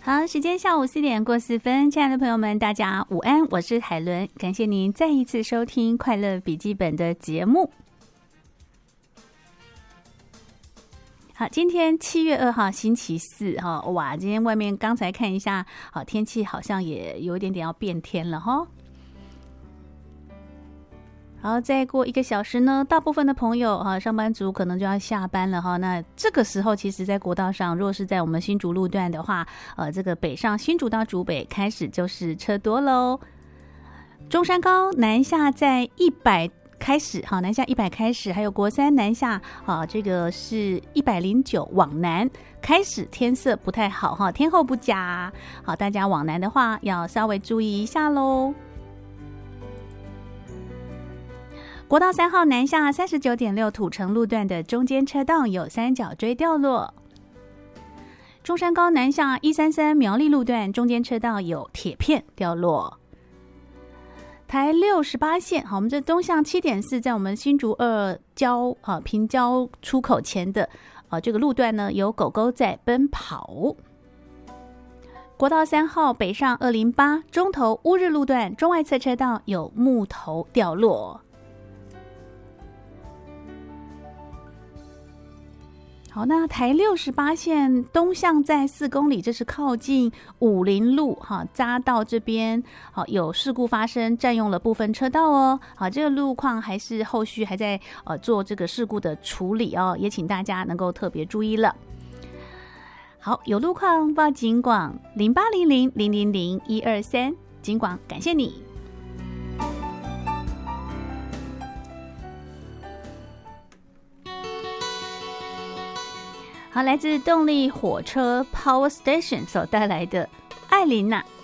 好，时间下午4点过4分，亲爱的朋友们，大家午安，我是海伦，感谢您再一次收听快乐笔记本的节目。好，今天7月2号星期四哈，哇，今天外面刚才看一下，好，天气好像也有一点点要变天了哈。好，再过1个小时呢，大部分的朋友上班族可能就要下班了哈。那这个时候，其实在国道上，如果是在我们新竹路段的话，这个北上新竹到竹北开始就是车多喽。中山高南下在100开始，好，南下100开始，还有国三南下，这个是109往南开始，天色不太好哈，天候不佳，好，大家往南的话要稍微注意一下喽。国道3号南下 39.6 土城路段的中间车道有三角锥掉落。中山高南下133苗栗路段中间车道有铁片掉落。台68线，好，我们这东向 7.4 在我们新竹2平交出口前的这个路段呢，有狗狗在奔跑。国道3号北上208中投乌日路段中外侧车道有木头掉落。好，那台68线东向在4公里，这是靠近武林路匝道这边，好，有事故发生，占用了部分车道哦。好，这个路况还是后续还在做这个事故的处理哦，也请大家能够特别注意了。好，有路况报警广0800000123，警广感谢你。好，来自动力火车 Power Station 所带来的艾琳娜。